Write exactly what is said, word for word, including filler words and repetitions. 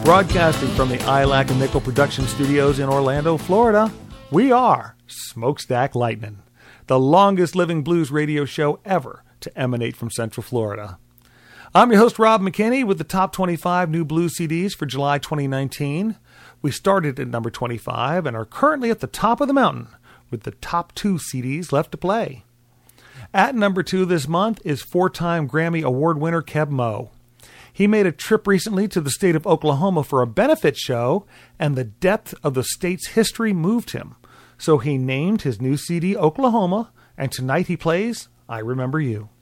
Broadcasting from the I L A C and Nickel Production Studios in Orlando, Florida, we are Smokestack Lightning, the longest living blues radio show ever to emanate from Central Florida. I'm your host, Rob McKinney, with the top twenty-five new blues C Ds for July twenty nineteen. We started at number twenty-five and are currently at the top of the mountain with the top two C Ds left to play. At number two this month is four-time Grammy Award winner Keb Mo. He made a trip recently to the state of Oklahoma for a benefit show, and the depth of the state's history moved him. So he named his new C D Oklahoma, and tonight he plays I Remember You.